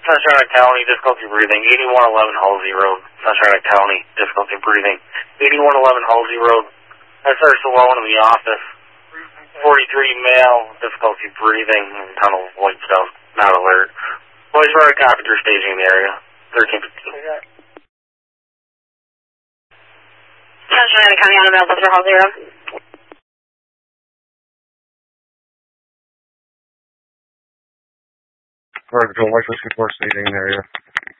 Sunshine County, difficulty breathing. 8111 Halsey Road, Sunshine County, difficulty breathing. 8111 Halsey Road. I started alone in the office. 43 male, difficulty breathing, tunnel white stuff, not alert. Boys Road Carpenter staging in the area. 1352. Sunshine County unavailable for Halsey Road. Vertical, White Whiskey 4 staging in the area.